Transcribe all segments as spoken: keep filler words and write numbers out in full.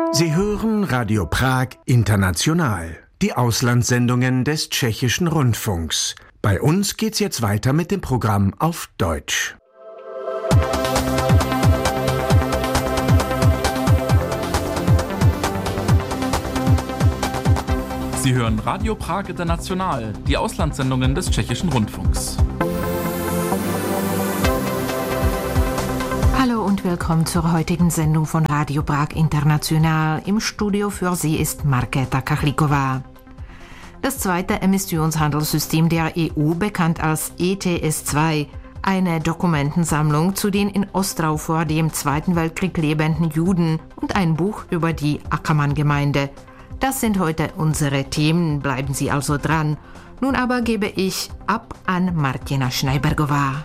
Sie hören Radio Prag International, die Auslandssendungen des Tschechischen Rundfunks. Bei uns geht's jetzt weiter mit dem Programm auf Deutsch. Sie hören Radio Prag International, die Auslandssendungen des Tschechischen Rundfunks. Hallo und willkommen zur heutigen Sendung von Radio Prag International. Im Studio für Sie ist Markéta Kachlíková. Das zweite Emissionshandelssystem der E U, bekannt als E T S zwei, eine Dokumentensammlung zu den in Ostrau vor dem Zweiten Weltkrieg lebenden Juden und ein Buch über die Ackermann-Gemeinde. Das sind heute unsere Themen, bleiben Sie also dran. Nun aber gebe ich ab an Martina Schneibergová.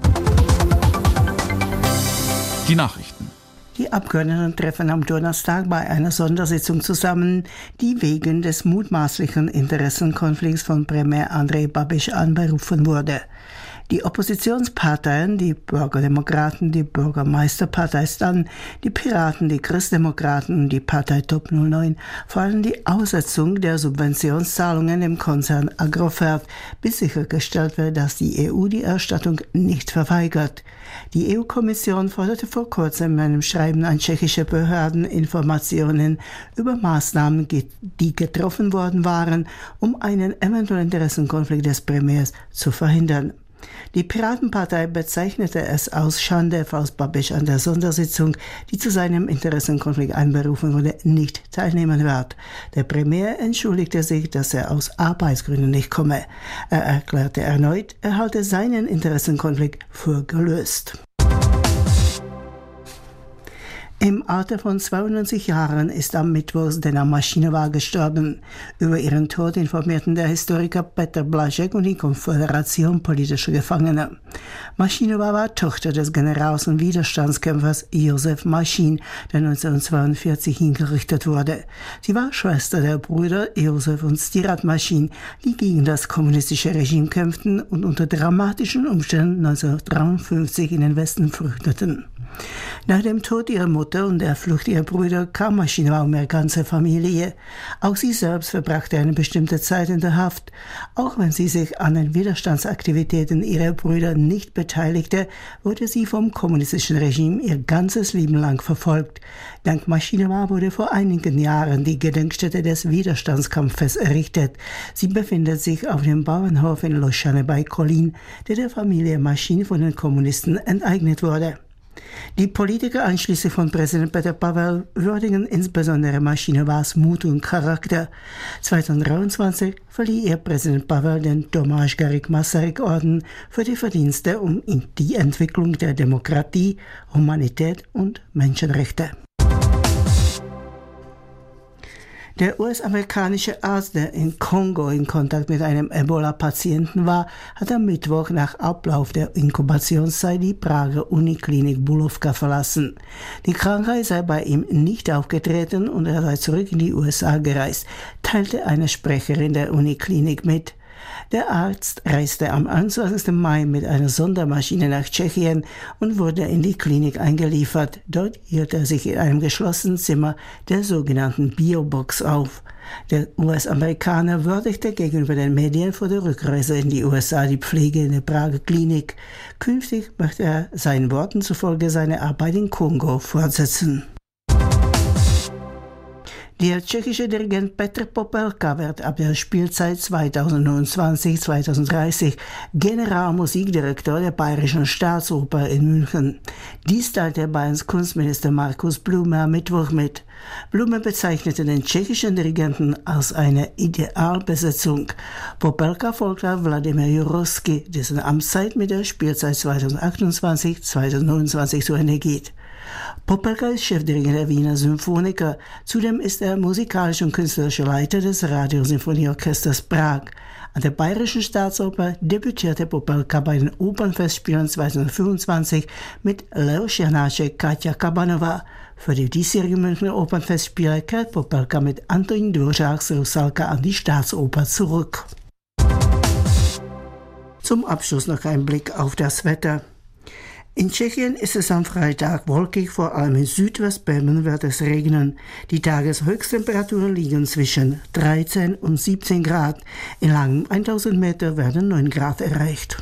Die Nachrichten. Die Abgeordneten treffen am Donnerstag bei einer Sondersitzung zusammen, die wegen des mutmaßlichen Interessenkonflikts von Premier Andrej Babiš anberufen wurde. Die Oppositionsparteien, die Bürgerdemokraten, die Bürgermeisterpartei Stan, die Piraten, die Christdemokraten und die Partei Top null neun fordern die Aussetzung der Subventionszahlungen im Konzern Agrofert, bis sichergestellt wird, dass die E U die Erstattung nicht verweigert. Die E U-Kommission forderte vor kurzem in einem Schreiben an tschechische Behörden Informationen über Maßnahmen, die getroffen worden waren, um einen eventuellen Interessenkonflikt des Premiers zu verhindern. Die Piratenpartei bezeichnete es als Schande, falls Babiš an der Sondersitzung, die zu seinem Interessenkonflikt einberufen wurde, nicht teilnehmen wird. Der Premier entschuldigte sich, dass er aus Arbeitsgründen nicht komme. Er erklärte erneut, er halte seinen Interessenkonflikt für gelöst. Im Alter von zweiundneunzig Jahren ist am Mittwoch Zdena Mašínová gestorben. Über ihren Tod informierten der Historiker Petr Blažek und die Konföderation politischer Gefangener. Mašínová war Tochter des Generals und Widerstandskämpfers Josef Mašín, der neunzehnhundertzweiundvierzig hingerichtet wurde. Sie war Schwester der Brüder Josef und Stirat Mašín, die gegen das kommunistische Regime kämpften und unter dramatischen Umständen neunzehnhundertdreiundfünfzig in den Westen flüchteten. Nach dem Tod ihrer Mutter und der Flucht ihrer Brüder kam Mašínová um ihre ganze Familie. Auch sie selbst verbrachte eine bestimmte Zeit in der Haft. Auch wenn sie sich an den Widerstandsaktivitäten ihrer Brüder nicht beteiligte, wurde sie vom kommunistischen Regime ihr ganzes Leben lang verfolgt. Dank Mašínová wurde vor einigen Jahren die Gedenkstätte des Widerstandskampfes errichtet. Sie befindet sich auf dem Bauernhof in Lošany bei Kolín, der der Familie Mašín von den Kommunisten enteignet wurde. Die Politiker einschließlich von Präsident Petr Pavel würdigen insbesondere Mašínovás Mut und Charakter. zweitausenddreiundzwanzig verlieh ihr Präsident Pavel den Tomáš Garrigue Masaryk-Orden für die Verdienste um die Entwicklung der Demokratie, Humanität und Menschenrechte. Der U S-amerikanische Arzt, der in Kongo in Kontakt mit einem Ebola-Patienten war, hat am Mittwoch nach Ablauf der Inkubationszeit die Prager Uniklinik Bulovka verlassen. Die Krankheit sei bei ihm nicht aufgetreten und er sei zurück in die U S A gereist, teilte eine Sprecherin der Uniklinik mit. Der Arzt reiste am einundzwanzigsten Mai mit einer Sondermaschine nach Tschechien und wurde in die Klinik eingeliefert. Dort hielt er sich in einem geschlossenen Zimmer der sogenannten Biobox auf. Der U S-Amerikaner würdigte gegenüber den Medien vor der Rückreise in die U S A die Pflege in der Prager Klinik. Künftig möchte er seinen Worten zufolge seine Arbeit in Kongo fortsetzen. Der tschechische Dirigent Petr Popelka wird ab der Spielzeit zweitausendneunundzwanzig zweitausenddreißig Generalmusikdirektor der Bayerischen Staatsoper in München. Dies teilte Bayerns Kunstminister Markus Blume am Mittwoch mit. Blume bezeichnete den tschechischen Dirigenten als eine Idealbesetzung. Popelka folgte Wladimir Jurowski, dessen Amtszeit mit der Spielzeit zweitausendachtundzwanzig zweitausendneunundzwanzig zu Ende geht. Popelka ist Chefdirigent der Wiener Symphoniker. Zudem ist er musikalischer und künstlerischer Leiter des Radiosinfonieorchesters Prag. An der Bayerischen Staatsoper debütierte Popelka bei den Opernfestspielen zweitausendfünfundzwanzig mit Leos Janáček, Katja Kabanova. Für die diesjährigen Münchner Opernfestspiele kehrt Popelka mit Antonín Dvořák's Rusalka an die Staatsoper zurück. Zum Abschluss noch ein Blick auf das Wetter. In Tschechien ist es am Freitag wolkig, vor allem in Südwestböhmen wird es regnen. Die Tageshöchsttemperaturen liegen zwischen dreizehn und siebzehn Grad. In langen tausend Meter werden neun Grad erreicht.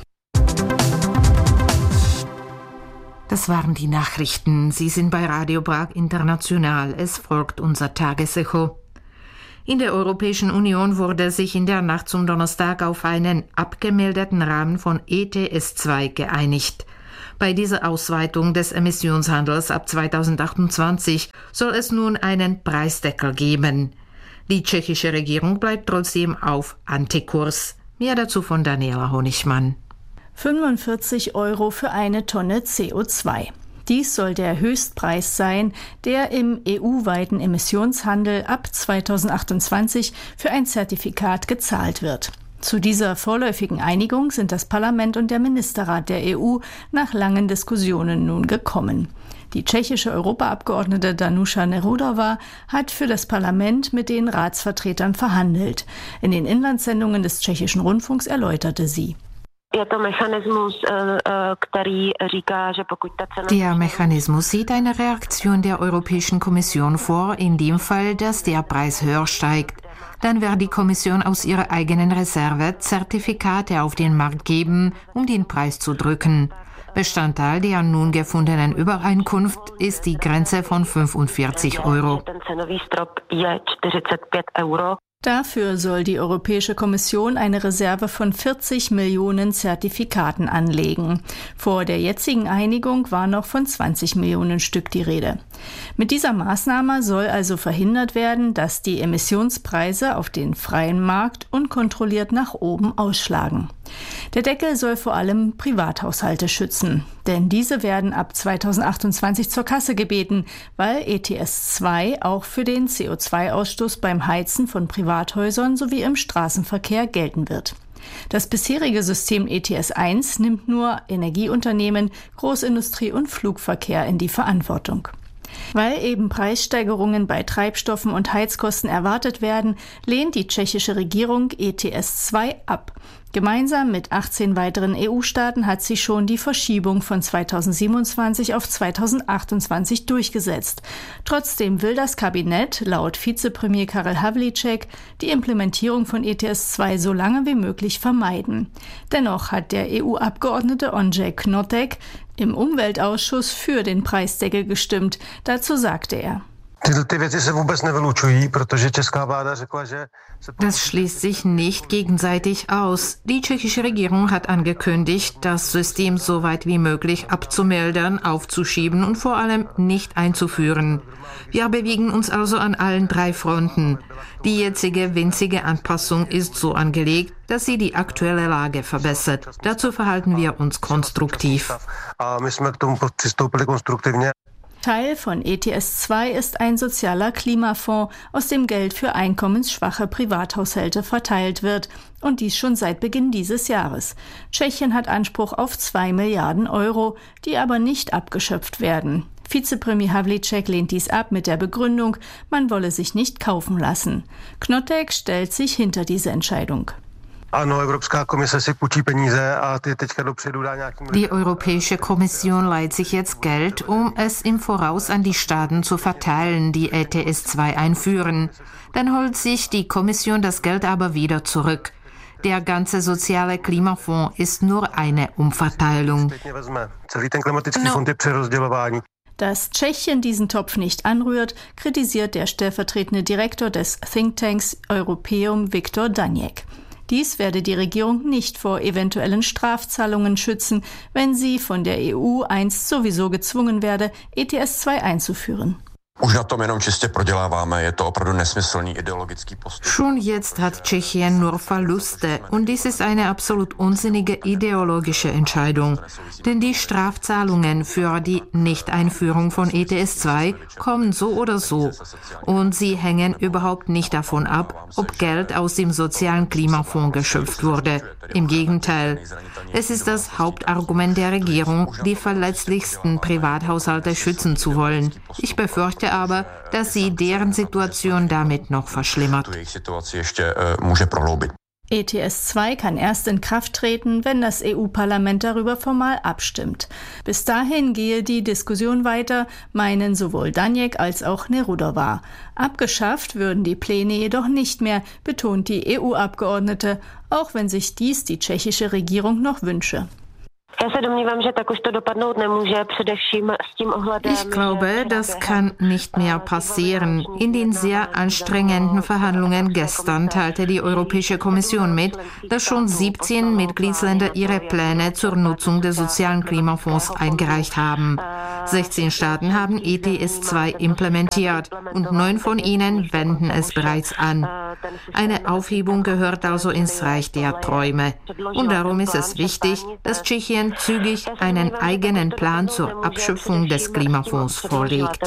Das waren die Nachrichten. Sie sind bei Radio Prag International. Es folgt unser Tagesecho. In der Europäischen Union wurde sich in der Nacht zum Donnerstag auf einen abgemeldeten Rahmen von E T S zwei geeinigt. Bei dieser Ausweitung des Emissionshandels ab zweitausendachtundzwanzig soll es nun einen Preisdeckel geben. Die tschechische Regierung bleibt trotzdem auf Antikurs. Mehr dazu von Daniela Honigmann. fünfundvierzig Euro für eine Tonne C O zwei. Dies soll der Höchstpreis sein, der im E U-weiten Emissionshandel ab zweitausendachtundzwanzig für ein Zertifikat gezahlt wird. Zu dieser vorläufigen Einigung sind das Parlament und der Ministerrat der E U nach langen Diskussionen nun gekommen. Die tschechische Europaabgeordnete Danuša Nerudová hat für das Parlament mit den Ratsvertretern verhandelt. In den Inlandssendungen des tschechischen Rundfunks erläuterte sie: Der Mechanismus sieht eine Reaktion der Europäischen Kommission vor, in dem Fall, dass der Preis höher steigt. Dann wird die Kommission aus ihrer eigenen Reserve Zertifikate auf den Markt geben, um den Preis zu drücken. Bestandteil der nun gefundenen Übereinkunft ist die Grenze von fünfundvierzig Euro. Dafür soll die Europäische Kommission eine Reserve von vierzig Millionen Zertifikaten anlegen. Vor der jetzigen Einigung war noch von zwanzig Millionen Stück die Rede. Mit dieser Maßnahme soll also verhindert werden, dass die Emissionspreise auf den freien Markt unkontrolliert nach oben ausschlagen. Der Deckel soll vor allem Privathaushalte schützen, denn diese werden ab zweitausendachtundzwanzig zur Kasse gebeten, weil E T S zwei auch für den C O zwei Ausstoß beim Heizen von Privathäusern sowie im Straßenverkehr gelten wird. Das bisherige System E T S eins nimmt nur Energieunternehmen, Großindustrie und Flugverkehr in die Verantwortung. Weil eben Preissteigerungen bei Treibstoffen und Heizkosten erwartet werden, lehnt die tschechische Regierung E T S zwei ab. Gemeinsam mit achtzehn weiteren E U-Staaten hat sie schon die Verschiebung von zweitausendsiebenundzwanzig auf zweitausendachtundzwanzig durchgesetzt. Trotzdem will das Kabinett laut Vizepremier Karel Havlíček die Implementierung von E T S zwei so lange wie möglich vermeiden. Dennoch hat der E U-Abgeordnete Ondřej Knotek im Umweltausschuss für den Preisdeckel gestimmt. Dazu sagte er: Das schließt sich nicht gegenseitig aus. Die tschechische Regierung hat angekündigt, das System so weit wie möglich abzumildern, aufzuschieben und vor allem nicht einzuführen. Wir bewegen uns also an allen drei Fronten. Die jetzige winzige Anpassung ist so angelegt, dass sie die aktuelle Lage verbessert. Dazu verhalten wir uns konstruktiv. Teil von E T S zwei ist ein sozialer Klimafonds, aus dem Geld für einkommensschwache Privathaushalte verteilt wird, und dies schon seit Beginn dieses Jahres. Tschechien hat Anspruch auf zwei Milliarden Euro, die aber nicht abgeschöpft werden. Vizepremier Havlíček lehnt dies ab mit der Begründung, man wolle sich nicht kaufen lassen. Knotek stellt sich hinter diese Entscheidung. Die Europäische Kommission leiht sich jetzt Geld, um es im Voraus an die Staaten zu verteilen, die E T S zwei einführen. Dann holt sich die Kommission das Geld aber wieder zurück. Der ganze soziale Klimafonds ist nur eine Umverteilung. Dass Tschechien diesen Topf nicht anrührt, kritisiert der stellvertretende Direktor des Thinktanks Europeum Viktor Daněk. Dies werde die Regierung nicht vor eventuellen Strafzahlungen schützen, wenn sie von der E U einst sowieso gezwungen werde, E T S zwei einzuführen. Schon jetzt hat Tschechien nur Verluste und dies ist eine absolut unsinnige ideologische Entscheidung. Denn die Strafzahlungen für die Nichteinführung von E T S zwei kommen so oder so. Und sie hängen überhaupt nicht davon ab, ob Geld aus dem sozialen Klimafonds geschöpft wurde. Im Gegenteil. Es ist das Hauptargument der Regierung, die verletzlichsten Privathaushalte schützen zu wollen. Ich befürchte aber, dass sie deren Situation damit noch verschlimmert. E T S zwei kann erst in Kraft treten, wenn das E U-Parlament darüber formal abstimmt. Bis dahin gehe die Diskussion weiter, meinen sowohl Danjek als auch Nerudova. Abgeschafft würden die Pläne jedoch nicht mehr, betont die E U-Abgeordnete, auch wenn sich dies die tschechische Regierung noch wünsche. Ich glaube, das kann nicht mehr passieren. In den sehr anstrengenden Verhandlungen gestern teilte die Europäische Kommission mit, dass schon siebzehn Mitgliedsländer ihre Pläne zur Nutzung des sozialen Klimafonds eingereicht haben. sechzehn Staaten haben E T S zwei implementiert und neun von ihnen wenden es bereits an. Eine Aufhebung gehört also ins Reich der Träume. Und darum ist es wichtig, dass Tschechien zügig einen eigenen Plan zur Abschöpfung des Klimafonds vorlegt.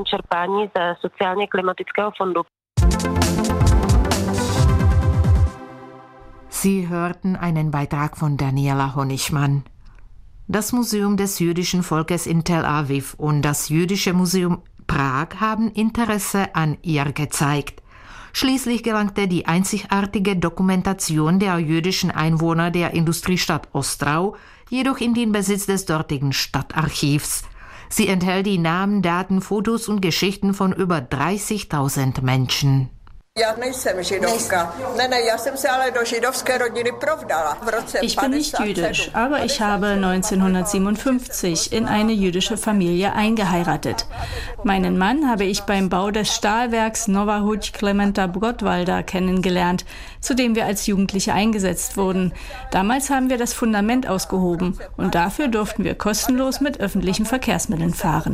Sie hörten einen Beitrag von Daniela Honigmann. Das Museum des jüdischen Volkes in Tel Aviv und das Jüdische Museum Prag haben Interesse an ihr gezeigt. Schließlich gelangte die einzigartige Dokumentation der jüdischen Einwohner der Industriestadt Ostrau jedoch in den Besitz des dortigen Stadtarchivs. Sie enthält die Namen, Daten, Fotos und Geschichten von über dreißigtausend Menschen. Ich bin nicht jüdisch, aber ich habe neunzehnhundertsiebenundfünfzig in eine jüdische Familie eingeheiratet. Meinen Mann habe ich beim Bau des Stahlwerks Nova Huť Klementa Gottwalda kennengelernt, zu dem wir als Jugendliche eingesetzt wurden. Damals haben wir das Fundament ausgehoben und dafür durften wir kostenlos mit öffentlichen Verkehrsmitteln fahren.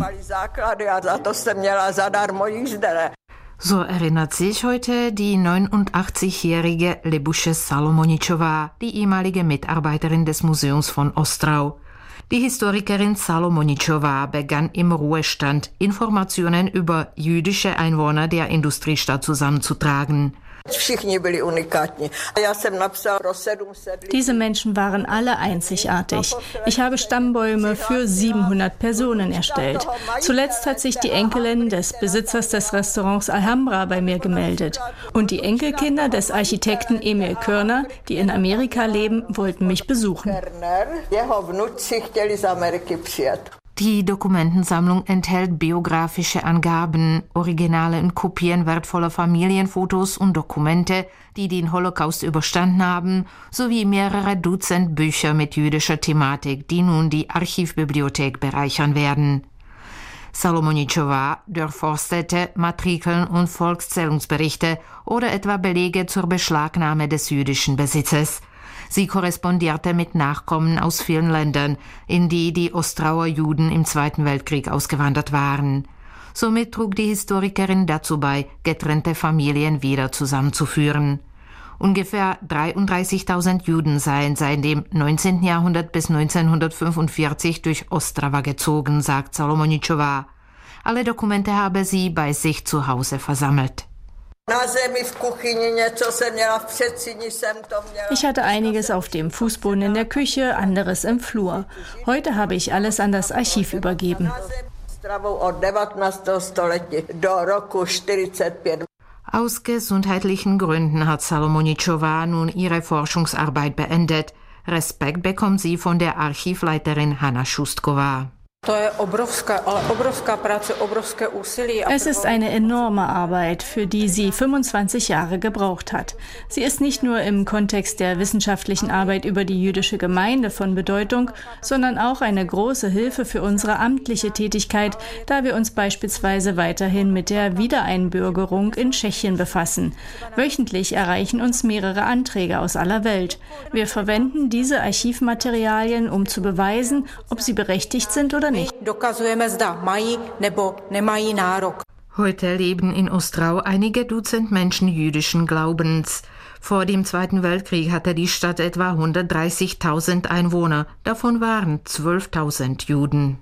So erinnert sich heute die neunundachtzigjährige Lebusche Salomoničová, die ehemalige Mitarbeiterin des Museums von Ostrau. Die Historikerin Salomoničová begann im Ruhestand, Informationen über jüdische Einwohner der Industriestadt zusammenzutragen. Diese Menschen waren alle einzigartig. Ich habe Stammbäume für siebenhundert Personen erstellt. Zuletzt hat sich die Enkelin des Besitzers des Restaurants Alhambra bei mir gemeldet. Und die Enkelkinder des Architekten Emil Körner, die in Amerika leben, wollten mich besuchen. Die Dokumentensammlung enthält biografische Angaben, Originale und Kopien wertvoller Familienfotos und Dokumente, die den Holocaust überstanden haben, sowie mehrere Dutzend Bücher mit jüdischer Thematik, die nun die Archivbibliothek bereichern werden. Salomoničová durchforstete Matrikeln und Volkszählungsberichte oder etwa Belege zur Beschlagnahme des jüdischen Besitzes. Sie korrespondierte mit Nachkommen aus vielen Ländern, in die die Ostrauer Juden im Zweiten Weltkrieg ausgewandert waren. Somit trug die Historikerin dazu bei, getrennte Familien wieder zusammenzuführen. Ungefähr dreiunddreißigtausend Juden seien seit dem neunzehnten Jahrhundert bis neunzehnhundertfünfundvierzig durch Ostrava gezogen, sagt Salomoničová. Alle Dokumente habe sie bei sich zu Hause versammelt. Ich hatte einiges auf dem Fußboden in der Küche, anderes im Flur. Heute habe ich alles an das Archiv übergeben. Aus gesundheitlichen Gründen hat Salomoničová nun ihre Forschungsarbeit beendet. Respekt bekommt sie von der Archivleiterin Hanna Šustková. Es ist eine enorme Arbeit, für die sie fünfundzwanzig Jahre gebraucht hat. Sie ist nicht nur im Kontext der wissenschaftlichen Arbeit über die jüdische Gemeinde von Bedeutung, sondern auch eine große Hilfe für unsere amtliche Tätigkeit, da wir uns beispielsweise weiterhin mit der Wiedereinbürgerung in Tschechien befassen. Wöchentlich erreichen uns mehrere Anträge aus aller Welt. Wir verwenden diese Archivmaterialien, um zu beweisen, ob sie berechtigt sind oder nicht. Heute leben in Ostrau einige Dutzend Menschen jüdischen Glaubens. Vor dem Zweiten Weltkrieg hatte die Stadt etwa hundertdreißigtausend Einwohner, davon waren zwölftausend Juden.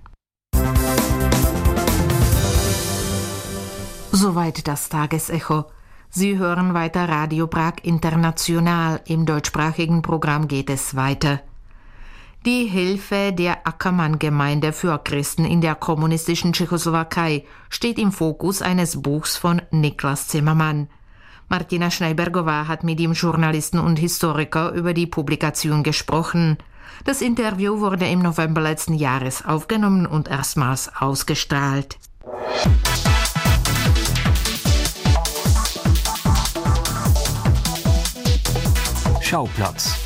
Soweit das Tagesecho. Sie hören weiter Radio Prag International. Im deutschsprachigen Programm geht es weiter. Die Hilfe der Ackermann-Gemeinde für Christen in der kommunistischen Tschechoslowakei steht im Fokus eines Buchs von Niklas Zimmermann. Martina Schneibergová hat mit dem Journalisten und Historiker über die Publikation gesprochen. Das Interview wurde im November letzten Jahres aufgenommen und erstmals ausgestrahlt. Schauplatz.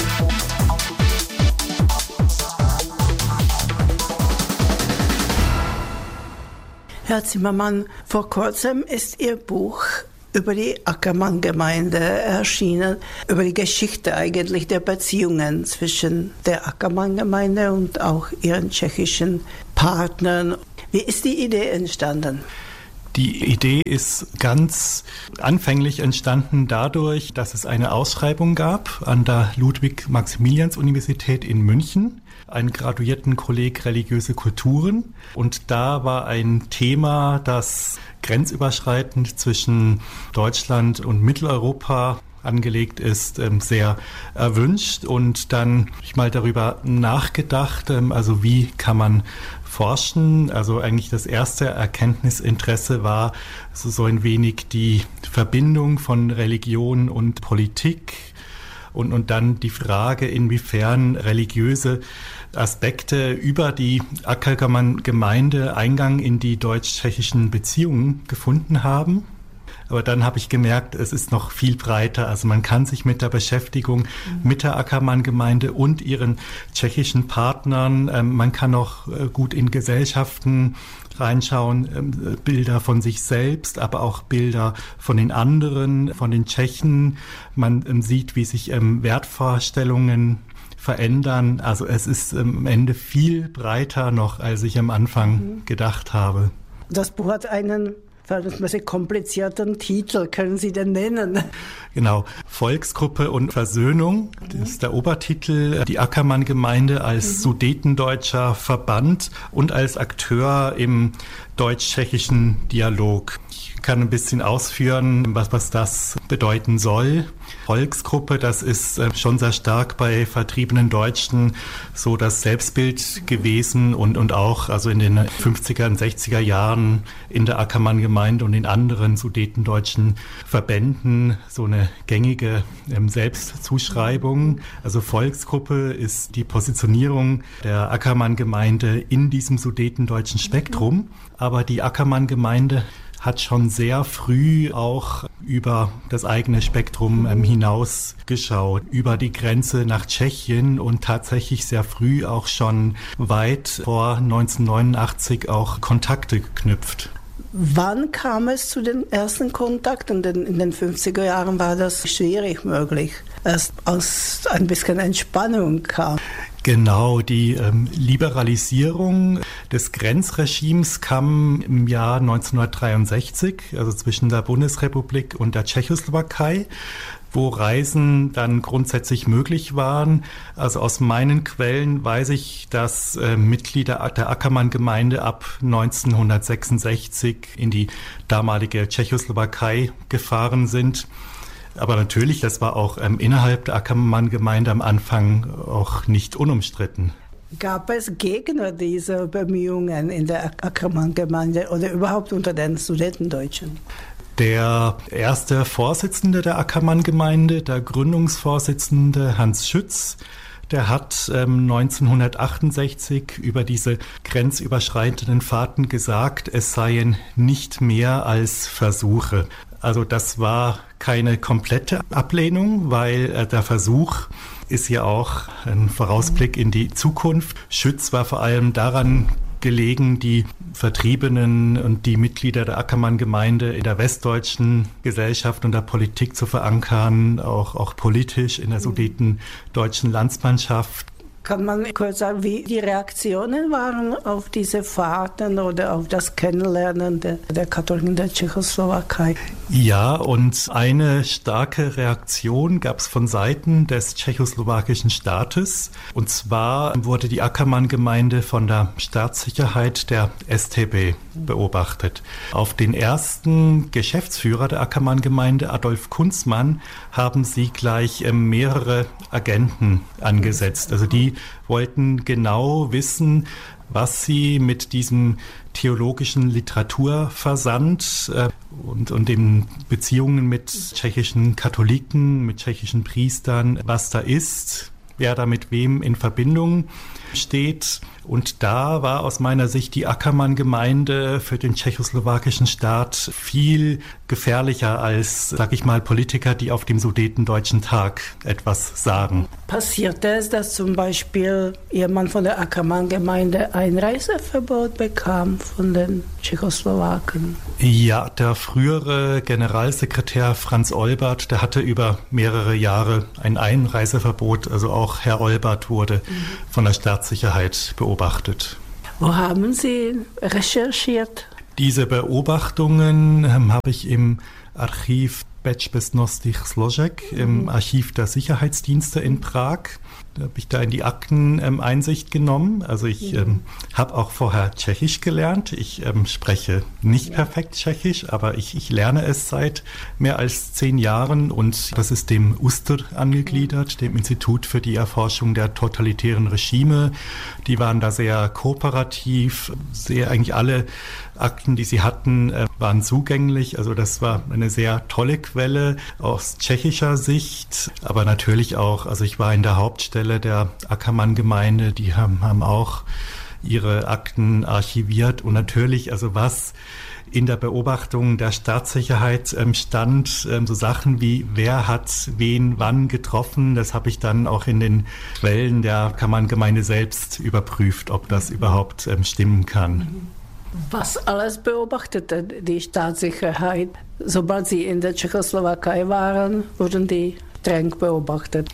Herr Zimmermann, vor kurzem ist Ihr Buch über die Ackermann-Gemeinde erschienen, über die Geschichte eigentlich der Beziehungen zwischen der Ackermann-Gemeinde und auch ihren tschechischen Partnern. Wie ist die Idee entstanden? Die Idee ist ganz anfänglich entstanden dadurch, dass es eine Ausschreibung gab an der Ludwig-Maximilians-Universität in München, einen Graduiertenkolleg Religiöse Kulturen. Und da war ein Thema, das grenzüberschreitend zwischen Deutschland und Mitteleuropa angelegt ist, sehr erwünscht. Und dann habe ich mal darüber nachgedacht, also wie kann man forschen. Also eigentlich das erste Erkenntnisinteresse war also so ein wenig die Verbindung von Religion und Politik und, und dann die Frage, inwiefern religiöse Aspekte über die Ackermann-Gemeinde Eingang in die deutsch-tschechischen Beziehungen gefunden haben. Aber dann habe ich gemerkt, es ist noch viel breiter. Also man kann sich mit der Beschäftigung mit der Ackermann-Gemeinde und ihren tschechischen Partnern, ähm, man kann auch äh, gut in Gesellschaften reinschauen, ähm, Bilder von sich selbst, aber auch Bilder von den anderen, von den Tschechen. Man ähm, sieht, wie sich ähm, Wertvorstellungen verändern. Also es ist am Ende viel breiter noch, als ich am Anfang mhm. gedacht habe. Das Buch hat einen verhältnismäßig komplizierten Titel. Können Sie den nennen? Genau. Volksgruppe und Versöhnung. Das ist der Obertitel. Die Ackermann-Gemeinde als mhm. sudetendeutscher Verband und als Akteur im deutsch-tschechischen Dialog. Ich kann ein bisschen ausführen, was, was das bedeuten soll. Volksgruppe, das ist schon sehr stark bei vertriebenen Deutschen so das Selbstbild gewesen und, und auch also in den fünfziger und sechziger Jahren in der Ackermann-Gemeinde und in anderen sudetendeutschen Verbänden so eine gängige ähm, Selbstzuschreibung. Also Volksgruppe ist die Positionierung der Ackermann-Gemeinde in diesem sudetendeutschen Spektrum. Aber die Ackermann-Gemeinde hat schon sehr früh auch über das eigene Spektrum ähm, hinaus geschaut, über die Grenze nach Tschechien und tatsächlich sehr früh auch schon weit vor neunzehnhundertneunundachtzig auch Kontakte geknüpft. Wann kam es zu den ersten Kontakten? Denn in den fünfziger Jahren war das schwierig möglich, erst aus ein bisschen Entspannung kam. Genau, die ähm, Liberalisierung des Grenzregimes kam im Jahr neunzehnhundertdreiundsechzig, also zwischen der Bundesrepublik und der Tschechoslowakei, wo Reisen dann grundsätzlich möglich waren. Also aus meinen Quellen weiß ich, dass äh, Mitglieder der Ackermann-Gemeinde ab neunzehnhundertsechsundsechzig in die damalige Tschechoslowakei gefahren sind. Aber natürlich, das war auch ähm, innerhalb der Ackermann-Gemeinde am Anfang auch nicht unumstritten. Gab es Gegner dieser Bemühungen in der Ackermann-Gemeinde oder überhaupt unter den Sudetendeutschen? Der erste Vorsitzende der Ackermann-Gemeinde, der Gründungsvorsitzende Hans Schütz, der hat ähm, neunzehnhundertachtundsechzig über diese grenzüberschreitenden Fahrten gesagt, es seien nicht mehr als Versuche. Also das war keine komplette Ablehnung, weil äh, der Versuch ist ja auch ein Vorausblick in die Zukunft. Schütz war vor allem daran gelegen, die Vertriebenen und die Mitglieder der Ackermann-Gemeinde in der westdeutschen Gesellschaft und der Politik zu verankern, auch, auch politisch in der sudetendeutschen Landsmannschaft. Kann man kurz sagen, wie die Reaktionen waren auf diese Fahrten oder auf das Kennenlernen der, der Katholiken der Tschechoslowakei? Ja, und eine starke Reaktion gab es von Seiten des tschechoslowakischen Staates. Und zwar wurde die Ackermann-Gemeinde von der Staatssicherheit der S T B beobachtet. Auf den ersten Geschäftsführer der Ackermann-Gemeinde, Adolf Kunzmann, haben sie gleich mehrere Agenten angesetzt. Also die wollten genau wissen, was sie mit diesem theologischen Literaturversand äh, und, und den Beziehungen mit tschechischen Katholiken, mit tschechischen Priestern, was da ist, wer da mit wem in Verbindung steht. Und da war aus meiner Sicht die Ackermann-Gemeinde für den tschechoslowakischen Staat viel gefährlicher als, sag ich mal, Politiker, die auf dem Sudetendeutschen Tag etwas sagen. Passierte es, dass zum Beispiel jemand von der Ackermann-Gemeinde ein Reiseverbot bekam von den Tschechoslowaken? Ja, der frühere Generalsekretär Franz Olbert, der hatte über mehrere Jahre ein Einreiseverbot. Also auch Herr Olbert wurde mhm. von der Staatssicherheit beobachtet. Wo haben Sie recherchiert? Diese Beobachtungen ähm, habe ich im Archiv Bezbeznosti Složek, im Archiv der Sicherheitsdienste in Prag. Da habe ich da in die Akten ähm, Einsicht genommen. Also ich ähm, habe auch vorher Tschechisch gelernt. Ich ähm, spreche nicht perfekt Tschechisch, aber ich, ich lerne es seit mehr als zehn Jahren und das ist dem U S T R angegliedert, dem Institut für die Erforschung der totalitären Regime. Die waren da sehr kooperativ, sehr eigentlich alle Akten, die sie hatten, äh, waren zugänglich. Also das war eine sehr tolle Quelle aus tschechischer Sicht, aber natürlich auch, also ich war in der Hauptstelle der Ackermann-Gemeinde, die haben, haben auch ihre Akten archiviert und natürlich, also was in der Beobachtung der Staatssicherheit ähm, stand, ähm, so Sachen wie, wer hat wen wann getroffen, das habe ich dann auch in den Quellen der Ackermann-Gemeinde selbst überprüft, ob das überhaupt ähm, stimmen kann. Was alles beobachtete die Staatssicherheit? Sobald sie in der Tschechoslowakei waren, wurden die streng beobachtet.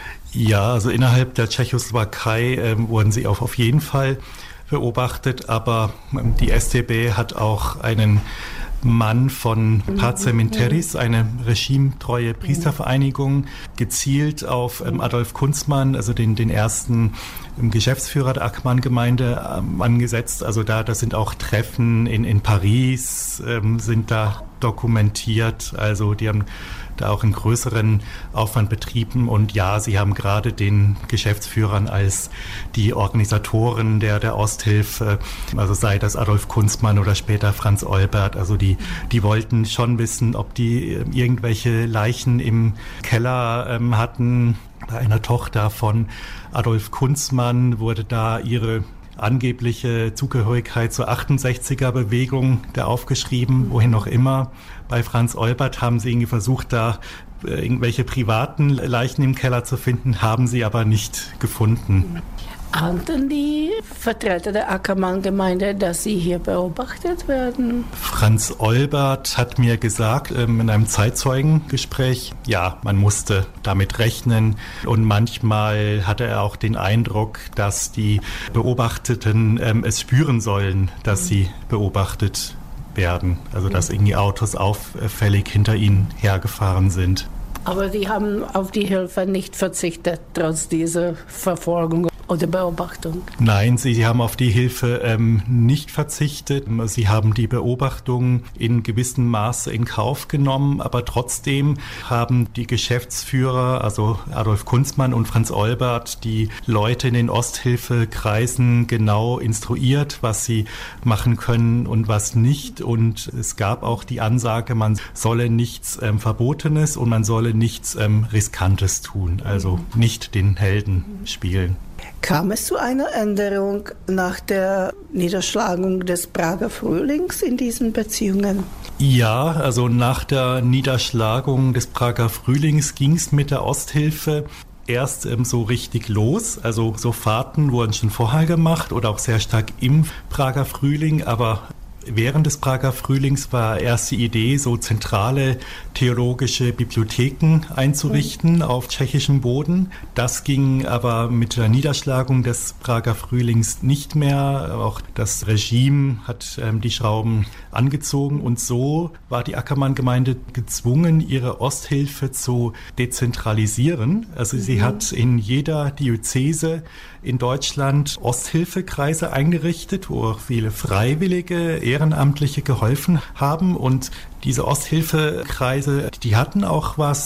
Ja, also innerhalb der Tschechoslowakei ähm, wurden sie auch auf jeden Fall beobachtet, aber ähm, die S T B hat auch einen Mann von Pacem in Terris, eine regimetreue Priestervereinigung, gezielt auf ähm, Adolf Kunzmann, also den, den ersten ähm, Geschäftsführer der Ackermann-Gemeinde, ähm, angesetzt. Also da, das sind auch Treffen in, in Paris, ähm, sind da dokumentiert. Also die haben da auch einen größeren Aufwand betrieben. Und ja, sie haben gerade den Geschäftsführern als die Organisatoren der, der Osthilfe, also sei das Adolf Kunzmann oder später Franz Olbert, also die, die wollten schon wissen, ob die irgendwelche Leichen im Keller ähm, hatten. Bei einer Tochter von Adolf Kunzmann wurde da ihre angebliche Zugehörigkeit zur achtundsechziger-Bewegung da aufgeschrieben, wohin auch immer. Bei Franz Olbert haben sie irgendwie versucht, da irgendwelche privaten Leichen im Keller zu finden, haben sie aber nicht gefunden. Ahnten die Vertreter der Ackermann-Gemeinde, dass sie hier beobachtet werden? Franz Olbert hat mir gesagt, ähm, in einem Zeitzeugengespräch, ja, man musste damit rechnen. Und manchmal hatte er auch den Eindruck, dass die Beobachteten ähm, es spüren sollen, dass mhm. sie beobachtet werden. Also dass irgendwie Autos auffällig hinter ihnen hergefahren sind. Aber die haben auf die Hilfe nicht verzichtet, trotz dieser Verfolgung oder Beobachtung? Nein, sie, sie haben auf die Hilfe ähm, nicht verzichtet. Sie haben die Beobachtung in gewissem Maße in Kauf genommen, aber trotzdem haben die Geschäftsführer, also Adolf Kunzmann und Franz Olbert, die Leute in den Osthilfekreisen genau instruiert, was sie machen können und was nicht. Und es gab auch die Ansage, man solle nichts ähm, Verbotenes und man solle nichts ähm, Riskantes tun, also nicht den Helden spielen. Kam es zu einer Änderung nach der Niederschlagung des Prager Frühlings in diesen Beziehungen? Ja, also nach der Niederschlagung des Prager Frühlings ging es mit der Osthilfe erst ähm, so richtig los. Also so Fahrten wurden schon vorher gemacht oder auch sehr stark im Prager Frühling, aber während des Prager Frühlings war erst die Idee, so zentrale theologische Bibliotheken einzurichten mhm. auf tschechischem Boden. Das ging aber mit der Niederschlagung des Prager Frühlings nicht mehr. Auch das Regime hat ähm, die Schrauben angezogen und so war die Ackermann-Gemeinde gezwungen, ihre Osthilfe zu dezentralisieren. Also mhm. sie hat in jeder Diözese in Deutschland Osthilfekreise eingerichtet, wo auch viele Freiwillige, Ehrenamtliche geholfen haben. Und diese Osthilfekreise, die hatten auch was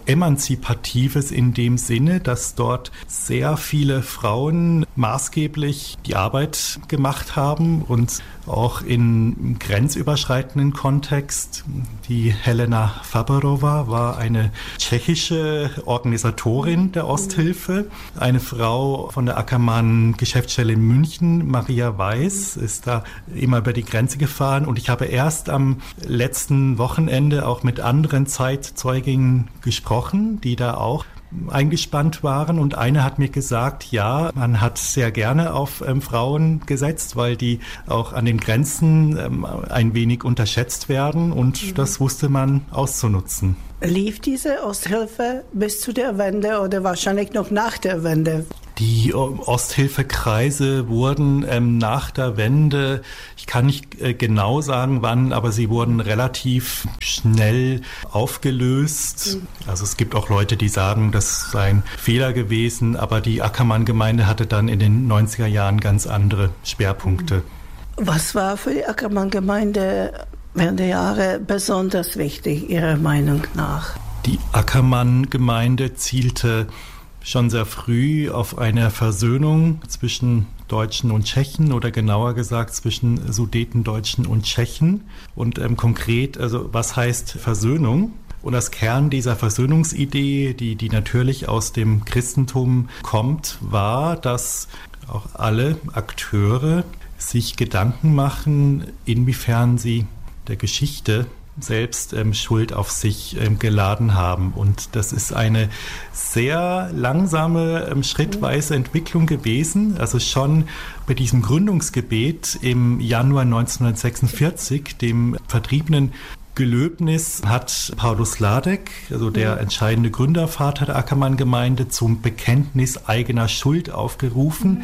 Emanzipatives in dem Sinne, dass dort sehr viele Frauen maßgeblich die Arbeit gemacht haben und auch in grenzüberschreitenden Kontext. Die Helena Faberova war eine tschechische Organisatorin der Osthilfe. Eine Frau von der Ackermann-Geschäftsstelle in München, Maria Weiß, ist da immer über die Grenze gefahren. Und ich habe erst am letzten Wochenende auch mit anderen Zeitzeuginnen gesprochen, die da auch eingespannt waren, und eine hat mir gesagt, ja, man hat sehr gerne auf ähm, Frauen gesetzt, weil die auch an den Grenzen ähm, ein wenig unterschätzt werden, und mhm. das wusste man auszunutzen. Lief diese Osthilfe bis zu der Wende oder wahrscheinlich noch nach der Wende? Die Osthilfekreise wurden ähm, nach der Wende, ich kann nicht äh, genau sagen wann, aber sie wurden relativ schnell aufgelöst. Mhm. Also es gibt auch Leute, die sagen, das sei ein Fehler gewesen, aber die Ackermann-Gemeinde hatte dann in den neunziger Jahren ganz andere Schwerpunkte. Was war für die Ackermann-Gemeinde während der Jahre besonders wichtig, Ihrer Meinung nach? Die Ackermann-Gemeinde zielte schon sehr früh auf eine Versöhnung zwischen Deutschen und Tschechen, oder genauer gesagt zwischen Sudetendeutschen und Tschechen. Und ähm, konkret, also was heißt Versöhnung? Und das Kern dieser Versöhnungsidee, die, die natürlich aus dem Christentum kommt, war, dass auch alle Akteure sich Gedanken machen, inwiefern sie der Geschichte selbst ähm, Schuld auf sich ähm, geladen haben. Und das ist eine sehr langsame, ähm, schrittweise Entwicklung gewesen. Also schon bei diesem Gründungsgebet im Januar neunzehnhundertsechsundvierzig, dem vertriebenen Gelöbnis, hat Paulus Ladek, also der entscheidende Gründervater der Ackermann-Gemeinde, zum Bekenntnis eigener Schuld aufgerufen.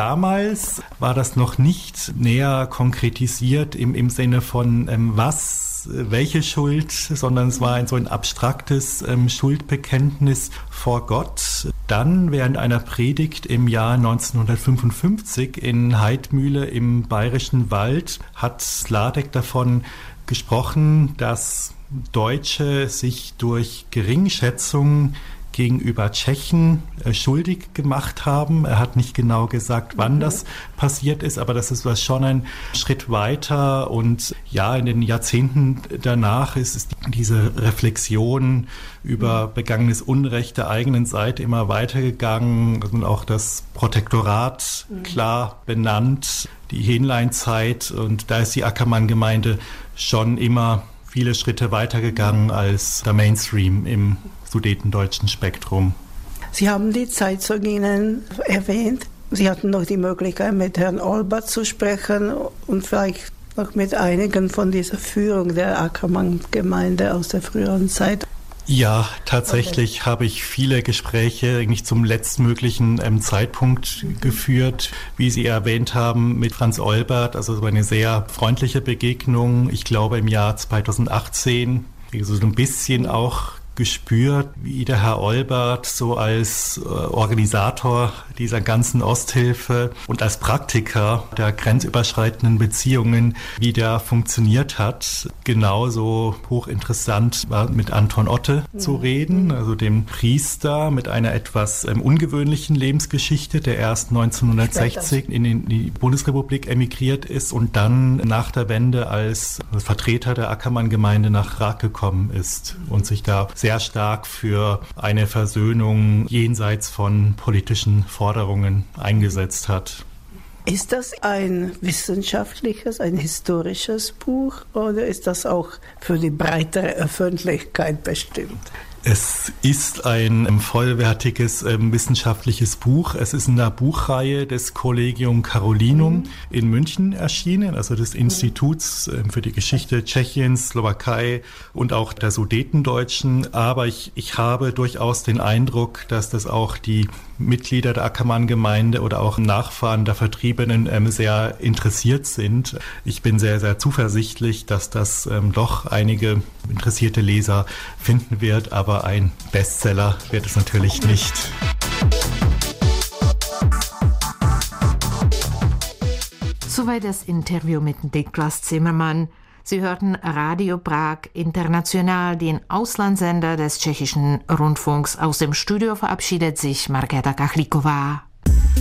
Damals war das noch nicht näher konkretisiert im, im Sinne von ähm, was, welche Schuld, sondern es war ein so ein abstraktes ähm, Schuldbekenntnis vor Gott. Dann während einer Predigt im Jahr neunzehnhundertfünfundfünfzig in Heidmühle im Bayerischen Wald hat Ladek davon gesprochen, dass Deutsche sich durch Geringschätzung gegenüber Tschechen äh, schuldig gemacht haben. Er hat nicht genau gesagt, wann das passiert ist, aber das ist was schon ein Schritt weiter. Und ja, in den Jahrzehnten danach ist es diese Reflexion über begangenes Unrecht der eigenen Seite immer weitergegangen und auch das Protektorat klar benannt, die Hähnleinzeit, und da ist die Ackermann-Gemeinde schon immer viele Schritte weitergegangen als der Mainstream im sudetendeutschen Spektrum. Sie haben die Zeitzeuginnen erwähnt. Sie hatten noch die Möglichkeit, mit Herrn Olbert zu sprechen und vielleicht noch mit einigen von dieser Führung der Ackermann-Gemeinde aus der früheren Zeit. Ja, tatsächlich okay. habe ich viele Gespräche eigentlich zum letztmöglichen ähm, Zeitpunkt mhm. geführt, wie Sie erwähnt haben, mit Franz Olbert. Also es war eine sehr freundliche Begegnung. Ich glaube im Jahr zweitausendachtzehn, so ein bisschen auch gespürt, wie der Herr Olbert so als äh, Organisator dieser ganzen Osthilfe und als Praktiker der grenzüberschreitenden Beziehungen, wie der funktioniert hat. Genauso hochinteressant war mit Anton Otte mhm. zu reden, also dem Priester mit einer etwas ähm, ungewöhnlichen Lebensgeschichte, der erst neunzehnhundertsechzig in, in die Bundesrepublik emigriert ist und dann nach der Wende als Vertreter der Ackermann-Gemeinde nach Prag gekommen ist und sich da sehr sehr stark für eine Versöhnung jenseits von politischen Forderungen eingesetzt hat. Ist das ein wissenschaftliches, ein historisches Buch oder ist das auch für die breitere Öffentlichkeit bestimmt? Es ist ein vollwertiges äh, wissenschaftliches Buch. Es ist in der Buchreihe des Collegium Carolinum mhm. in München erschienen, also des Instituts äh, für die Geschichte Tschechiens, Slowakei und auch der Sudetendeutschen. Aber ich, ich habe durchaus den Eindruck, dass das auch die Mitglieder der Ackermann-Gemeinde oder auch Nachfahren der Vertriebenen ähm, sehr interessiert sind. Ich bin sehr, sehr zuversichtlich, dass das ähm, doch einige interessierte Leser finden wird, aber ein Bestseller wird es natürlich nicht. Soweit das Interview mit Niklas Zimmermann. Sie hörten Radio Prag International, den Auslandssender des tschechischen Rundfunks. Aus dem Studio verabschiedet sich Markéta Kachlíková.